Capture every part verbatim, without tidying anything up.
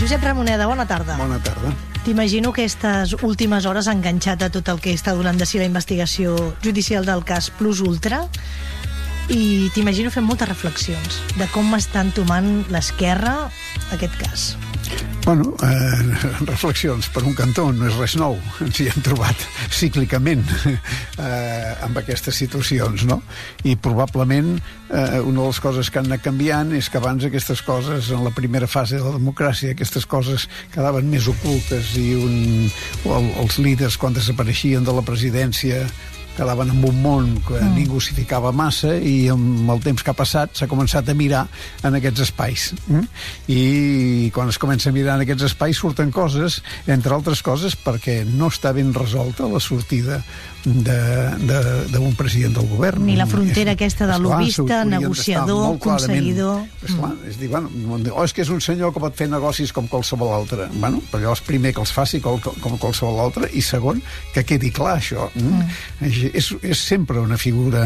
Josep Ramoneda, bona tarda. Bona tarda. T'imagino que aquestes últimes hores ha enganxat a tot el que està donant de si la investigació judicial del cas Plus Ultra, i t'imagino fent moltes reflexions de com està entomant l'esquerra aquest cas. Bueno, eh, reflexions per un cantó, no és res nou, ens hi hem trobat cíclicament eh, amb aquestes situacions, no? I probablement eh, una de les coses que han anat canviant és que abans aquestes coses, en la primera fase de la democràcia, aquestes coses quedaven més ocultes i un, el, els líders, quan desapareixien de la presidència, quedaven en un món que mm. ningú s'hi ficava massa, i amb el temps que ha passat s'ha començat a mirar en aquests espais. Mm? I quan es comença a mirar en aquests espais surten coses, entre altres coses perquè no està ben resolta la sortida d'un president del govern. Ni la frontera és, aquesta de lobista, negociador, conseguidor... Esclar, mm. és dir, bueno, oh, és que és un senyor que pot fer negocis com qualsevol altre. Bueno, però és primer que els faci com, com qualsevol altre, i segon, que quedi clar això. Mm? Mm. És, és sempre una figura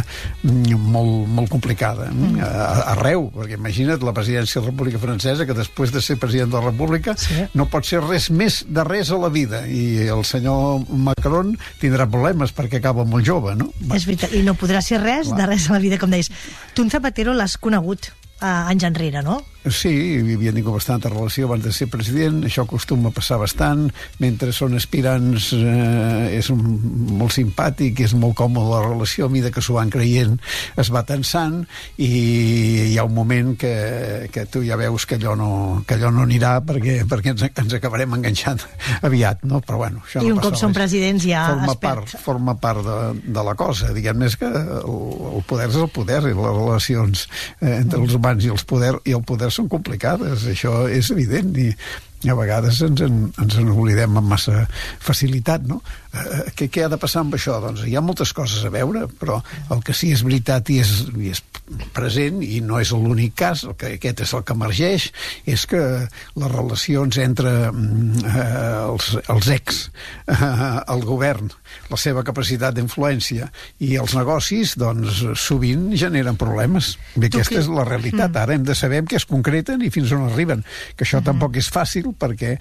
molt, molt complicada. Mm. Arreu, perquè imagina't la presidència de la República Francesa, que després de ser president de la República sí. no pot ser res més de res a la vida, i el senyor Macron tindrà problemes perquè que acaba molt jove, no? És veritat, i no podrà ser res Clar. de res a la vida, com deies. Tu en Zapatero l'has conegut eh, anys enrere, no? Sí, hi havia tingut bastanta relació abans de ser president, això acostuma a passar bastant, mentre són aspirants eh, és un, molt simpàtic, és molt còmode la relació, a mesura que s'ho van creient es va tensant, i hi ha un moment que, que tu ja veus que allò no, que allò no anirà perquè, perquè ens, ens acabarem enganxant aviat, no? Però bueno, això I no un cop són presidents ja forma es part, forma part de, de la cosa, diguem-ne, que el, el poder és el poder, i les relacions eh, entre els humans i, els poder, i el poder són complicades, això és evident, i a vegades ens en, ens en oblidem amb massa facilitat, no? Eh, què, què ha de passar amb això? Doncs hi ha moltes coses a veure, però el que sí és veritat i és, i és present, i no és l'únic cas, el que aquest és el que emergeix, és que les relacions entre eh, els, els ex, eh, el govern, la seva capacitat d'influència i els negocis, doncs sovint generen problemes. Bé, aquesta que... és la realitat. Ara hem de saber què es concreten i fins on arriben, que això tampoc és fàcil, perquè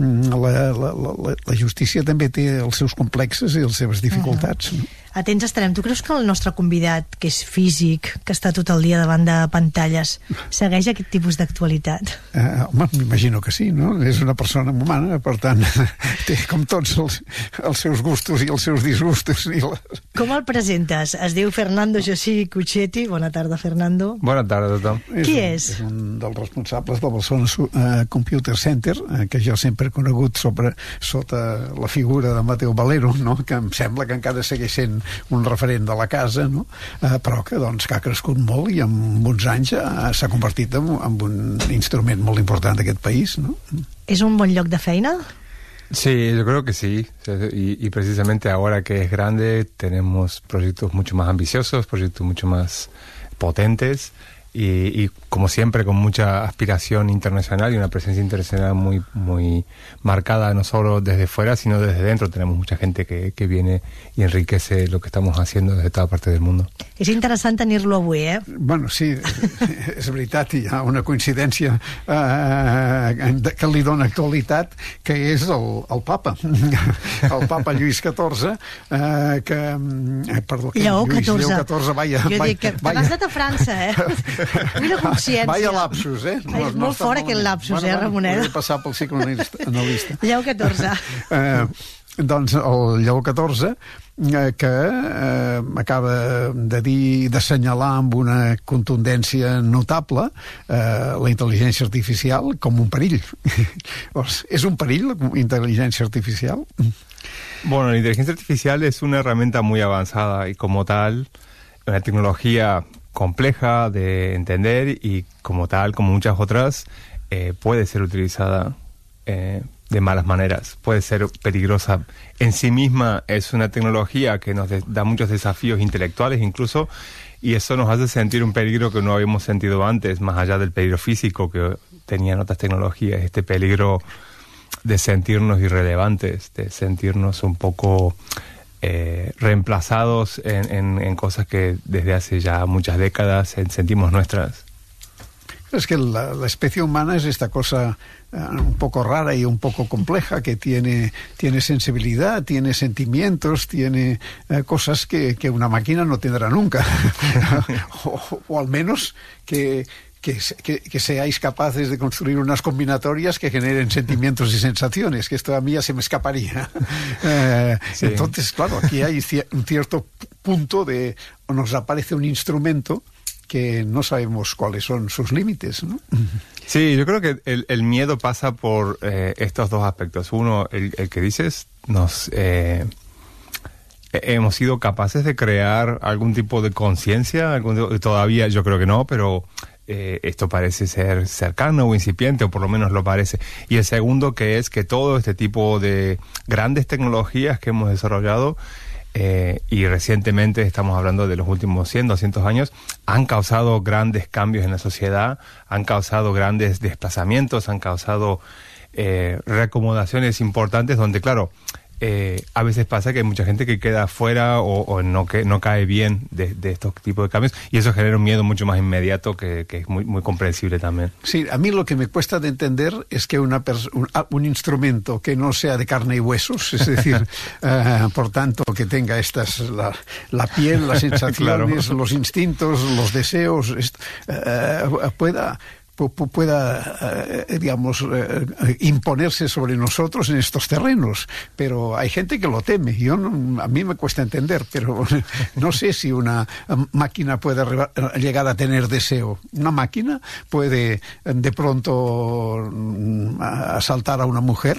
la, la, la, la justícia també té els seus complexes i les seves dificultats. No? Atents estarem. Tu creus que el nostre convidat, que és físic, que està tot el dia davant de pantalles, segueix aquest tipus d'actualitat? Uh, home, m'imagino que sí, no? És una persona humana, per tant, té com tots els, els seus gustos i els seus disgustos. I la... Com el presentes? Es diu Fernando José Cuchetti. Bona tarda, Fernando. Bona tarda a tothom. Qui és? és? És un dels responsables del Barcelona uh, Computer Center, uh, que jo sempre he conegut sobre, sota la figura de Mateo Valero, no? Que em sembla que encara segueix sent un referent de la casa, no? Eh, però que, doncs, que ha crescut molt i en uns anys eh, s'ha convertit en, en un instrument molt important d'aquest país, no? És un bon lloc de feina? Sí, yo creo que sí, y, y precisamente ahora que es grande tenemos proyectos mucho más ambiciosos, proyectos mucho más potentes, y, y como siempre con mucha aspiración internacional y una presencia internacional muy muy marcada, no solo desde fuera sino desde dentro. Tenemos mucha gente que, que viene y enriquece lo que estamos haciendo desde toda parte del mundo. És interessant tenir-lo avui, eh? Bueno, sí, és veritat, hi ha una coincidència eh, que li dona actualitat, que és el, el papa, el papa Lluís catorze, eh, que... Eh, perdó, que Lleó Lluís, catorze. Lleó catorze, vaya... Jo dic que te n'has anat a França, eh? Mira consciència. Vaya lapsus, eh? No, és molt fort aquest lapsus, bueno, eh, Ramoneda? Bueno, passar pel psicoanalista. Lleó catorze. Eh, doncs el Lleó catorze, eh, que eh, acaba de dir, d'assenyalar amb una contundència notable eh, la intel·ligència artificial com un perill. És un perill la intel·ligència artificial? Bueno, la inteligencia artificial es una herramienta muy avanzada y como tal, una tecnología compleja de entender y como tal, como muchas otras, eh, puede ser utilizada eh, de malas maneras, puede ser peligrosa. En sí misma es una tecnología que nos de, da muchos desafíos intelectuales incluso, y eso nos hace sentir un peligro que no habíamos sentido antes, más allá del peligro físico que tenían otras tecnologías, este peligro de sentirnos irrelevantes, de sentirnos un poco... Eh, reemplazados en, en, en cosas que desde hace ya muchas décadas sentimos nuestras. Es que la, la especie humana es esta cosa uh, un poco rara y un poco compleja, que tiene, tiene sensibilidad, tiene sentimientos, tiene uh, cosas que, que una máquina no tendrá nunca. o, o al menos que... Que, que, que seáis capaces de construir unas combinatorias que generen sentimientos y sensaciones, que esto a mí ya se me escaparía. Eh, sí. Entonces, claro, aquí hay cier- un cierto punto de... nos aparece un instrumento que no sabemos cuáles son sus límites, ¿no? Sí, yo creo que el, el miedo pasa por eh, estos dos aspectos. Uno, el, el que dices, nos... Eh, hemos sido capaces de crear algún tipo de conciencia, algún, todavía yo creo que no, pero... Eh, esto parece ser cercano o incipiente, o por lo menos lo parece. Y el segundo, que es que todo este tipo de grandes tecnologías que hemos desarrollado, eh, y recientemente estamos hablando de los últimos cien, doscientos años, han causado grandes cambios en la sociedad, han causado grandes desplazamientos, han causado eh, reacomodaciones importantes donde, claro, Eh, a veces pasa que hay mucha gente que queda fuera o, o no que no cae bien de, de estos tipos de cambios, y eso genera un miedo mucho más inmediato que, que es muy, muy comprensible también. Sí, a mí lo que me cuesta de entender es que una pers- un, un instrumento que no sea de carne y huesos, es decir, uh, por tanto, que tenga estas, la, la piel, las sensaciones, claro, los instintos, los deseos, est- uh, pueda... pueda, eh, digamos, eh, imponerse sobre nosotros en estos terrenos. Pero hay gente que lo teme. Yo no, a mí me cuesta entender, pero no sé si una máquina puede llegar a tener deseo. Una máquina puede de pronto asaltar a una mujer.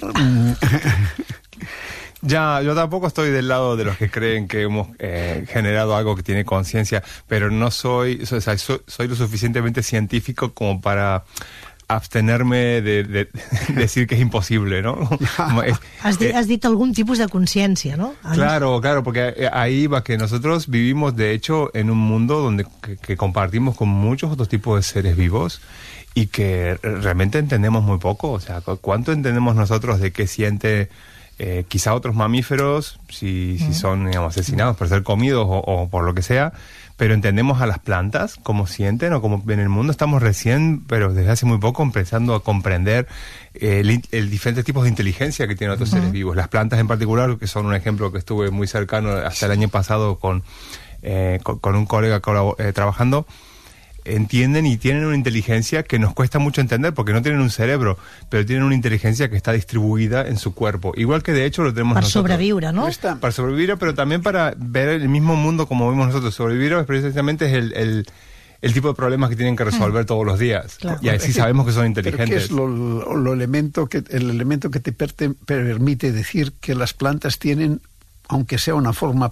Ya, yo tampoco estoy del lado de los que creen que hemos eh, generado algo que tiene conciencia, pero no soy, o sea, soy, soy lo suficientemente científico como para abstenerme de, de, de decir que es imposible, ¿no? Es, has, dit, has dit algún tipus de conciencia, ¿no? Claro, claro, porque ahí va que nosotros vivimos, de hecho, en un mundo donde que, que compartimos con muchos otros tipos de seres vivos y que realmente entendemos muy poco. O sea, ¿cuánto entendemos nosotros de qué siente... Eh, quizá otros mamíferos, si, si son, digamos, asesinados por ser comidos o, o por lo que sea, pero entendemos a las plantas, cómo sienten o cómo ven el mundo. Estamos recién, pero desde hace muy poco, empezando a comprender eh, el, el diferentes tipos de inteligencia que tienen otros uh-huh. seres vivos. Las plantas en particular, que son un ejemplo que estuve muy cercano hasta el año pasado con, eh, con, con un colega colabo- eh, trabajando, entienden y tienen una inteligencia que nos cuesta mucho entender porque no tienen un cerebro, pero tienen una inteligencia que está distribuida en su cuerpo. Igual que de hecho lo tenemos para nosotros. Para sobrevivir, ¿no? Para sobrevivir, pero también para ver el mismo mundo como vemos nosotros. Sobrevivir precisamente es el, el, el tipo de problemas que tienen que resolver mm. todos los días. Claro. Y así sabemos que son inteligentes. ¿Qué es lo, lo elemento que, el elemento que te per- permite decir que las plantas tienen, aunque sea una forma...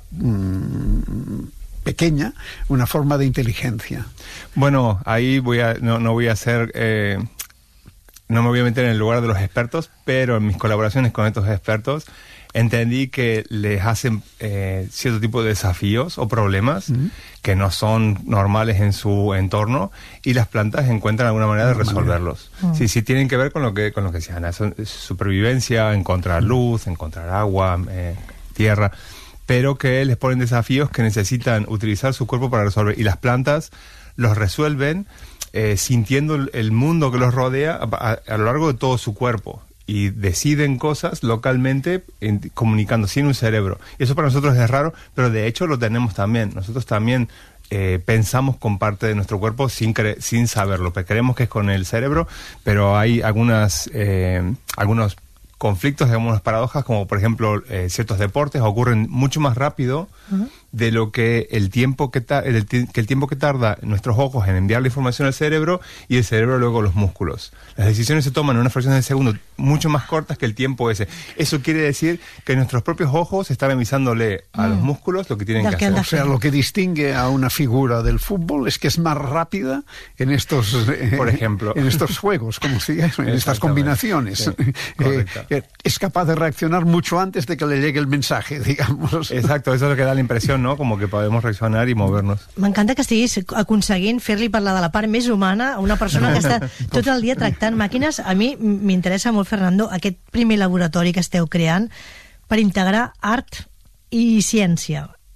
Mmm, pequeña, una forma de inteligencia? Bueno, ahí voy a no, no voy a hacer eh, no me voy a meter en el lugar de los expertos, pero en mis colaboraciones con estos expertos entendí que les hacen eh, cierto tipo de desafíos o problemas uh-huh. que no son normales en su entorno, y las plantas encuentran alguna manera de resolverlos. Uh-huh. Sí, sí tienen que ver con lo que con lo que decían, supervivencia, encontrar luz, encontrar agua, eh, tierra, pero que les ponen desafíos que necesitan utilizar su cuerpo para resolver. Y las plantas los resuelven eh, sintiendo el mundo que los rodea a, a, a lo largo de todo su cuerpo. Y deciden cosas localmente en, comunicando sin un cerebro. Y eso para nosotros es raro, pero de hecho lo tenemos también. Nosotros también eh, pensamos con parte de nuestro cuerpo sin, cre- sin saberlo. Creemos que es con el cerebro, pero hay algunas eh, algunos conflictos, algunas paradojas, como por ejemplo eh, ciertos deportes ocurren mucho más rápido uh-huh. de lo que el tiempo que, ta- el, que el tiempo que tarda nuestros ojos en enviar la información al cerebro y el cerebro luego los músculos. Las decisiones se toman en una fracción de segundo mucho más cortas que el tiempo ese. Eso quiere decir que nuestros propios ojos están avisándole a mm. los músculos lo que tienen que, que hacer. O sea, lo que distingue a una figura del fútbol es que es más rápida en estos, eh, por ejemplo, en estos juegos, como si en estas combinaciones. Sí, eh, eh, es capaz de reaccionar mucho antes de que le llegue el mensaje, digamos. Exacto, eso es lo que da la impressió, ¿no? Como que podemos reaccionar y movernos. M'encanta que estiguis aconseguint fer-li parlar de la part més humana a una persona que està tot el dia tractant màquines. A mi m'interessa molt, Fernando, aquest primer laboratori que esteu creant per integrar art i ciència.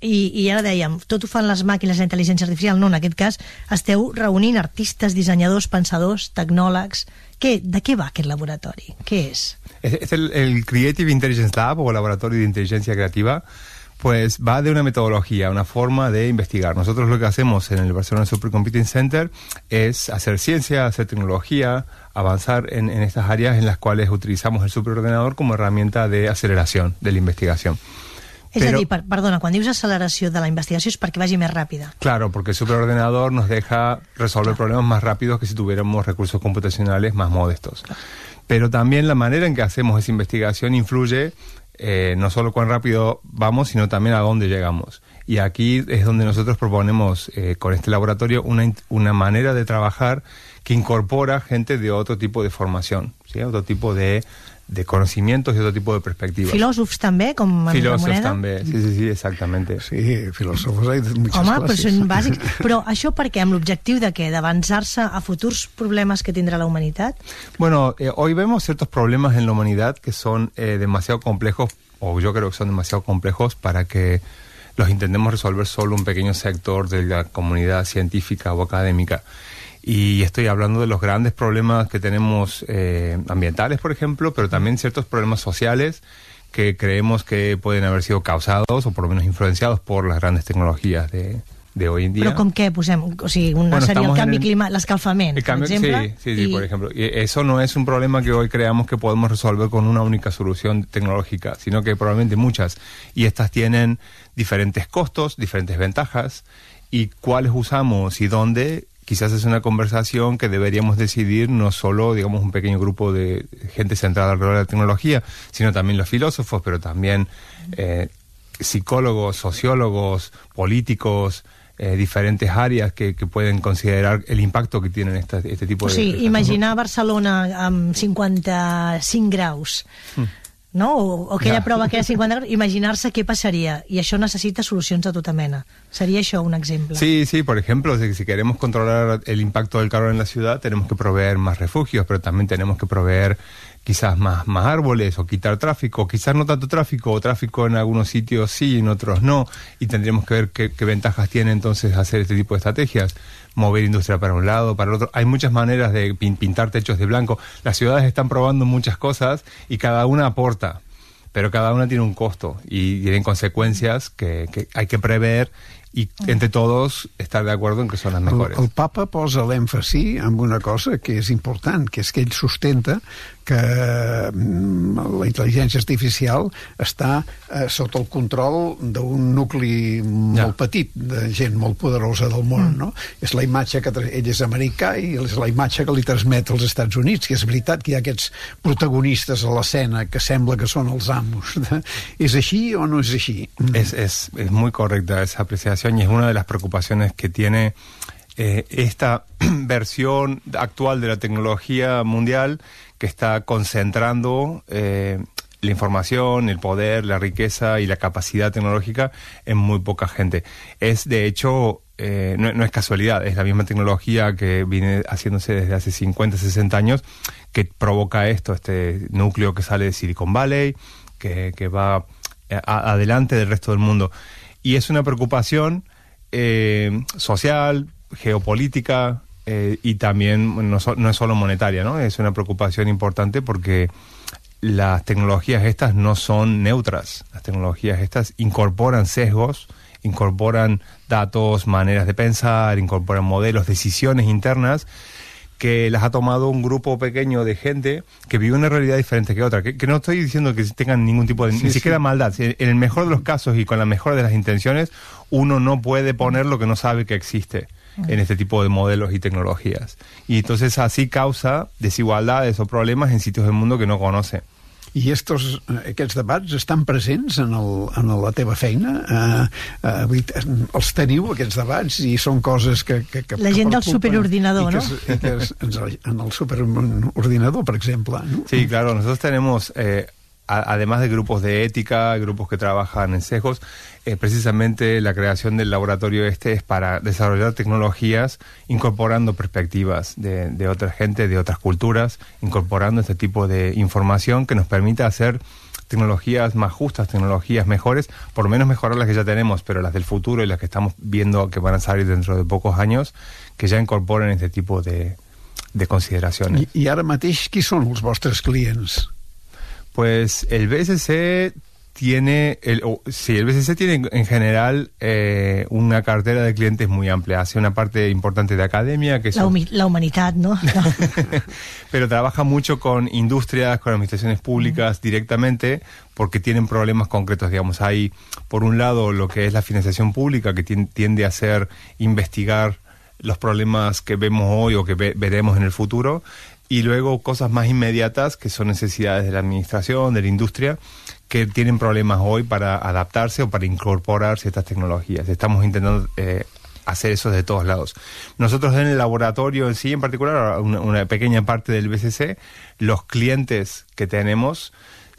I, i ara dèiem, tot ho fan les màquines, la intel·ligència artificial, no, en aquest cas esteu reunint artistes, dissenyadors, pensadors, tecnòlegs. Què, de què va aquest laboratori? Què és? Es, es el, el Creative Intelligence Lab o Laboratorio de Inteligencia Creativa, pues va de una metodología, una forma de investigar. Nosotros lo que hacemos en el Barcelona Supercomputing Center es hacer ciencia, hacer tecnología, avanzar en, en estas áreas en las cuales utilizamos el superordenador como herramienta de aceleración de la investigación. És Pero, a dir, per, perdona, quan dius acceleració de la investigació és perquè vagi més ràpida. Claro, porque el superordenador nos deja resolver claro. problemas más rápidos que si tuviéramos recursos computacionales más modestos. Claro. Pero también la manera en que hacemos esa investigación influye eh, no solo cuán rápido vamos, sino también a dónde llegamos. Y aquí es donde nosotros proponemos eh, con este laboratorio una, una manera de trabajar que incorpora gente de otro tipo de formación, ¿sí? Otro tipo de, de conocimientos y otro tipo de perspectivas. Filòsofs també, com en Filòsofs també, sí, sí, sí, exactamente. Sí, filòsofs hay de muchas Home, clases. però són bàsics. Però això per què? Amb l'objectiu de què? D'avançar-se a futurs problemes que tindrà la humanitat? Bueno, eh, hoy vemos ciertos problemas en la humanidad que son eh, demasiado complejos, o yo creo que son demasiado complejos para que los intentemos resolver solo un pequeño sector de la comunidad científica o académica. Y estoy hablando de los grandes problemas que tenemos eh, ambientales, por ejemplo, pero también ciertos problemas sociales que creemos que pueden haber sido causados o por lo menos influenciados por las grandes tecnologías de, de hoy en día. Però com què posem? O sigui, una bueno, seria el canvi el, climàtic, l'escalfament, per exemple. Sí, sí, sí, y... por ejemplo. Y eso no es un problema que hoy creamos que podemos resolver con una única solución tecnológica, sino que probablemente muchas. Y estas tienen diferentes costos, diferentes ventajas, y cuáles usamos y dónde, quizás es una conversación que deberíamos decidir no solo, digamos, un pequeño grupo de gente centrada alrededor de la tecnología, sino también los filósofos, pero también eh, psicólogos, sociólogos, políticos, eh, diferentes áreas que, que pueden considerar el impacto que tienen esta, este tipo o de... sigui, de imaginar Barcelona amb cinquanta-cinc graus, mm. no? O, o aquella ja. prova que era cinquanta graus, imaginar-se què passaria, i això necessita solucions de tota mena. Sería això un ejemplo. Sí, sí, por ejemplo, si, si queremos controlar el impacto del calor en la ciudad, tenemos que proveer más refugios, pero también tenemos que proveer quizás más, más árboles o quitar tráfico, quizás no tanto tráfico, o tráfico en algunos sitios sí, en otros no, y tendríamos que ver qué, qué ventajas tiene entonces hacer este tipo de estrategias, mover industria para un lado, para el otro. Hay muchas maneras de pin, pintar techos de blanco. Las ciudades están probando muchas cosas y cada una aporta, pero cada una tiene un costo y tienen consecuencias que, que hay que prever i entre tots estar d'acord en que són les millors. El, el papa posa l'èmfasi en una cosa que és important, que és que ell sustenta que la intel·ligència artificial està eh, sota el control d'un nucli molt ja. petit, de gent molt poderosa del món, mm. no? És la imatge que... Ell és americà i és la imatge que li transmet als Estats Units, que és veritat que hi ha aquests protagonistes a l'escena que sembla que són els amos. ¿És així o no és així? Es, es, es muy correcta esa apreciación y es una de las preocupaciones que tiene eh, esta versión actual de la tecnología mundial, que está concentrando eh, la información, el poder, la riqueza y la capacidad tecnológica en muy poca gente. Es, de hecho, eh, no, no es casualidad, es la misma tecnología que viene haciéndose desde hace cincuenta, sesenta años que provoca esto, este núcleo que sale de Silicon Valley, que, que va a, adelante del resto del mundo. Y es una preocupación eh, social, geopolítica, Eh, y también no, so, no es solo monetaria, ¿no? Es una preocupación importante porque las tecnologías estas no son neutras. Las tecnologías estas incorporan sesgos, incorporan datos, maneras de pensar, incorporan modelos, decisiones internas que las ha tomado un grupo pequeño de gente que vive una realidad diferente que otra. Que, que no estoy diciendo que tengan ningún tipo de... Sí, ni siquiera sí. maldad. En el mejor de los casos y con la mejor de las intenciones, uno no puede poner lo que no sabe que existe en este tipo de modelos y tecnologías. Y entonces así causa desigualdades o problemas en sitios del mundo que no conoce. I estos, aquests debats estan presents en, el, en la teva feina? Uh, uh, els teniu, aquests debats, i són coses que... que, que la gent del superordinador, ¿no? I que es, en el superordinador, por ejemplo, ¿no? Sí, claro, nosotros tenemos... Eh, además de grupos de ética, grupos que trabajan en sesgos, eh, precisamente la creación del laboratorio este es para desarrollar tecnologías incorporando perspectivas de, de otra gente, de otras culturas, incorporando este tipo de información que nos permita hacer tecnologías más justas, tecnologías mejores, por lo menos mejorar las que ya tenemos, pero las del futuro y las que estamos viendo que van a salir dentro de pocos años, que ya incorporen este tipo de, de consideraciones. I, I ara mateix, qui són els vostres clients? Pues el B S C tiene, el, oh, sí, el B S C tiene en general eh, una cartera de clientes muy amplia. Hace una parte importante de academia, que la, son... la humanidad, ¿no? Pero trabaja mucho con industrias, con administraciones públicas mm. directamente, porque tienen problemas concretos, digamos. Hay, por un lado, lo que es la financiación pública, que tiende a hacer investigar los problemas que vemos hoy o que ve, veremos en el futuro, y luego cosas más inmediatas, que son necesidades de la administración, de la industria, que tienen problemas hoy para adaptarse o para incorporar ciertas tecnologías. Estamos intentando eh, hacer eso de todos lados. Nosotros en el laboratorio en sí, en particular, una, una pequeña parte del B S C, los clientes que tenemos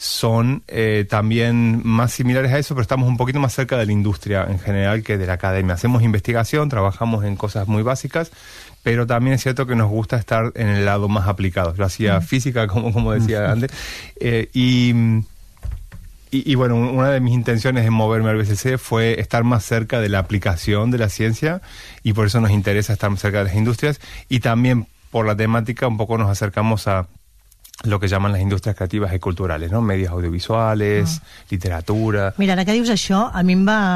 son eh, también más similares a eso, pero estamos un poquito más cerca de la industria en general que de la academia. Hacemos investigación, trabajamos en cosas muy básicas, pero también es cierto que nos gusta estar en el lado más aplicado. Yo hacía mm. física, como, como decía antes, eh, y... Y, y bueno, una de mis intenciones en moverme al B S C fue estar más cerca de la aplicación de la ciencia, y por eso nos interesa estar más cerca de las industrias, y también por la temática un poco nos acercamos a lo que llaman las industrias creativas y culturales, ¿no? Medios audiovisuales, ah. literatura... Mira, ara que dius això, a mi em va,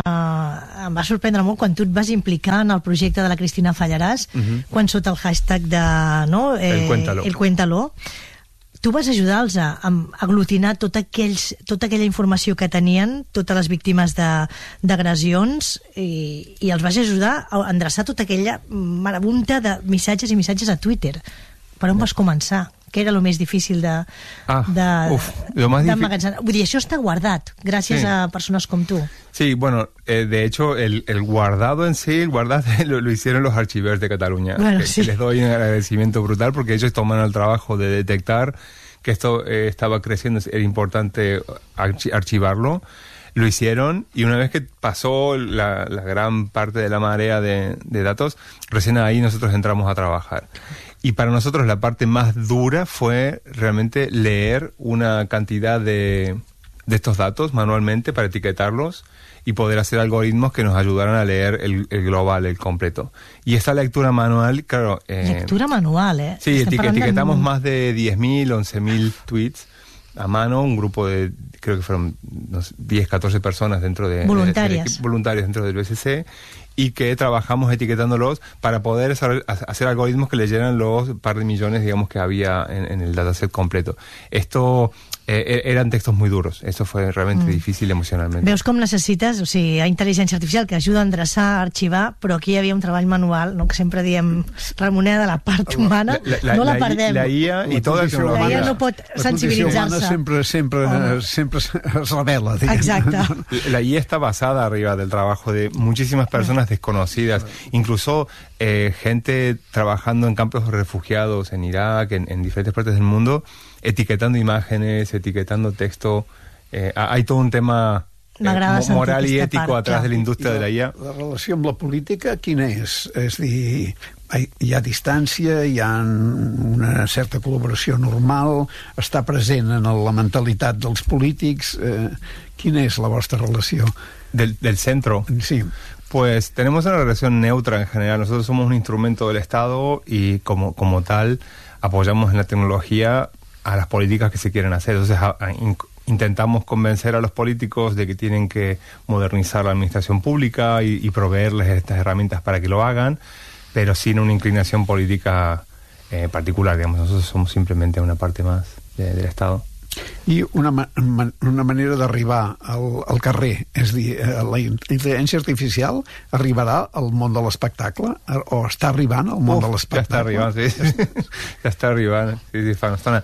em va sorprendre molt quan tu et vas implicar en el projecte de la Cristina Fallarás, uh-huh. quan sota el hashtag de... No, eh, el Cuéntalo. El Cuéntalo. Tu vas ajudar-los a, a aglutinar tot aquells, tota aquella informació que tenien, totes les víctimes d'agressions, i, i els vas ajudar a endreçar tota aquella marabunta de missatges i missatges a Twitter. Per on vas començar? Què era el més difícil de, ah, de, uf, lo más difícil. Vull dir, això està guardat gràcies sí. a persones com tu. Sí, bueno, eh, de hecho, el, el guardado en sí, el guardado lo, lo hicieron los archivers de Cataluña. Bueno, que, sí. que les doy un agradecimiento brutal, porque ellos tomaron el trabajo de detectar que esto eh, estaba creciendo, era importante archi archivarlo. Lo hicieron, y una vez que pasó la, la gran parte de la marea de, de datos, recién ahí nosotros entramos a trabajar. Y para nosotros la parte más dura fue realmente leer una cantidad de, de estos datos manualmente para etiquetarlos y poder hacer algoritmos que nos ayudaran a leer el, el global, el completo. Y esta lectura manual, claro... Eh, lectura manual, ¿eh? Sí, etiquet etiquetamos de... más de diez mil, once mil tweets a mano, un grupo de, creo que fueron no sé, diez, catorce personas dentro de... Voluntarias. De, de, voluntarios dentro del B S C, y que trabajamos etiquetándolos para poder hacer algoritmos que leyeran los par de millones, digamos, que había en, en el dataset completo. Esto eh, eran textos muy duros. Eso fue realmente mm. difícil emocionalmente. Veus com necessites, o sigui, hi ha intel·ligència artificial que ajuda a endreçar, a arxivar, però aquí hi havia un treball manual, no? Que sempre diem remunera de la part humana, la, la, no la, la perdem. La I A i tota la la I A no pot sensibilitzar-se. Sempre, sempre, oh. sempre es revela. Diguem. Exacte. La I A está basada arriba del trabajo de muchísimas personas desconocidas, incluso eh, gente trabajando en campos de refugiados en Irak, en, en diferentes partes del mundo, etiquetando imágenes, etiquetando texto. Eh, hay todo un tema eh, moral i ètic atrás de la indústria de la I A. La relació amb la política, quina és? És dir, hi ha distància, hi ha una certa col·laboració normal, està present en la mentalitat dels polítics. Eh, quina és la vostra relació? Del, del centro. Sí. Pues tenemos una relación neutra en general. Nosotros somos un instrumento del Estado y como, como tal apoyamos en la tecnología a las políticas que se quieren hacer. Entonces a, a, in, intentamos convencer a los políticos de que tienen que modernizar la administración pública y, y proveerles estas herramientas para que lo hagan, pero sin una inclinación política eh, particular. Digamos, nosotros somos simplemente una parte más de, del Estado. I una, man, una manera d'arribar al, al carrer, és dir, la intel·ligència artificial arribarà al món de l'espectacle o està arribant al món Uf, de l'espectacle? Ja està arribant, sí. Ya está arribant, sí, sí, Fanostana,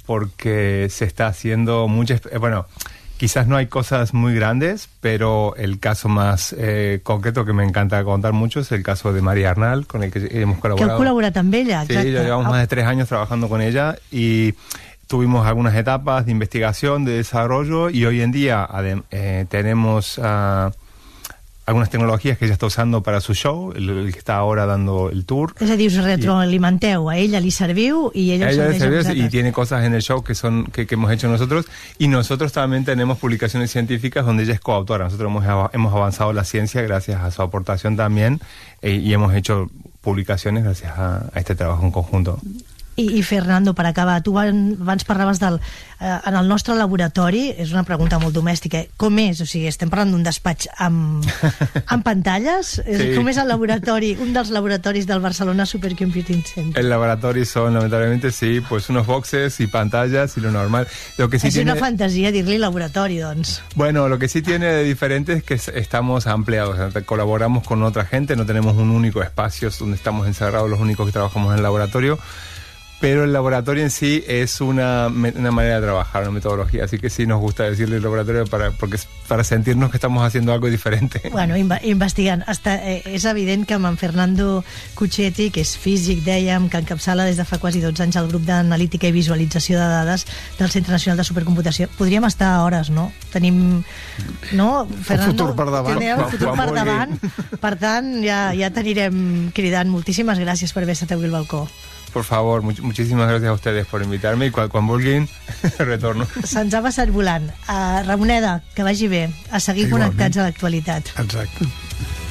porque se está haciendo muchas... Eh, bueno, quizás no hay cosas muy grandes, pero el caso más eh, concreto que me encanta contar mucho es el caso de María Arnal, con el que hemos colaborado. Que heu colaborat amb ella, exacte. Sí, llevamos más de tres años trabajando con ella y... Tuvimos algunas etapas de investigación, de desarrollo, y hoy en día eh, tenemos uh, algunas tecnologías que ella está usando para su show, el, el que está ahora dando el tour. És a dir, us retroalimenteu, a ella li serviu y ella, a ella le servís y tiene cosas en el show que son que, que hemos hecho nosotros, y nosotros también tenemos publicaciones científicas donde ella es coautora. Nosotros hemos, hemos avanzado la ciencia gracias a su aportación también, eh, y hemos hecho publicaciones gracias a, a este trabajo en conjunto. I, I Fernando, per acabar, tu abans parlaves del... Eh, en el nostre laboratori, és una pregunta molt domèstica, com és? O sigui, estem parlant d'un despatx amb, amb pantalles? Sí. Com és el laboratori, un dels laboratoris del Barcelona Supercomputing Center? El laboratorio son, lamentablemente, sí, pues unos boxes y pantallas y lo normal. Lo que sí és tiene... una fantasia dir-li laboratori, doncs. Bueno, lo que sí tiene de diferente es que estamos ampliados, o sea, colaboramos con otra gente, no tenemos un único espacio donde estamos encerrados los únicos que trabajamos en el laboratorio. Pero el laboratorio en sí es una, una manera de trabajar, una metodología, así que sí nos gusta decirle el laboratorio para, porque es para sentirnos que estamos haciendo algo diferente. Bueno, investigant. Hasta, eh, és evident que amb en Fernando Cucchetti, que és físic, dèiem, que encapçala des de fa quasi dotze anys el grup d'analítica i visualització de dades del Centre Nacional de Supercomputació, podríem estar hores, no? Tenim... No, Fernando? El futur per davant. Tenim el futur per davant. Per tant, ja, ja t'anirem cridant. Moltíssimes gràcies per haver estat avui al balcó. Por favor, much muchísimas gracias a ustedes por invitarme, y quan, quan vulguin, retorno. Se'ns ha passat volant. Uh, Ramoneda, que vagi bé. A seguir Igualment. Connectats a l'actualitat. Exacte.